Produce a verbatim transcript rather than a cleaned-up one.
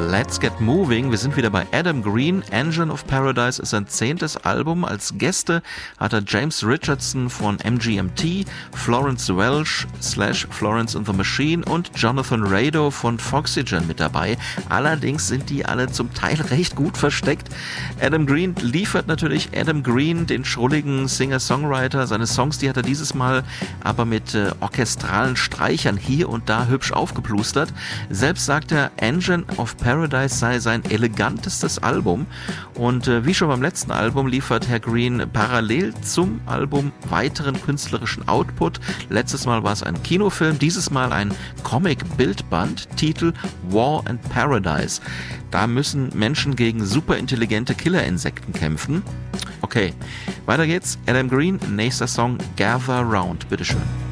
Let's Get Moving. Wir sind wieder bei Adam Green. Engine of Paradise ist sein zehntes Album. Als Gäste hat er James Richardson von M G M T, Florence Welch slash Florence and the Machine und Jonathan Rado von Foxygen mit dabei. Allerdings sind die alle zum Teil recht gut versteckt. Adam Green liefert natürlich Adam Green, den schrulligen Singer-Songwriter. Seine Songs, die hat er dieses Mal aber mit äh, orchestralen Streichern hier und da hübsch aufgeplustert. Selbst sagt er, Engine of Paradise sei sein elegantestes Album. Und äh, wie schon beim letzten Album liefert Herr Green parallel zum Album weiteren künstlerischen Output. Letztes Mal war es ein Kinofilm, dieses Mal ein Comic-Bildband, Titel War and Paradise. Da müssen Menschen gegen superintelligente Killerinsekten kämpfen. Okay, weiter geht's. Adam Green, nächster Song Gather Round, bitteschön.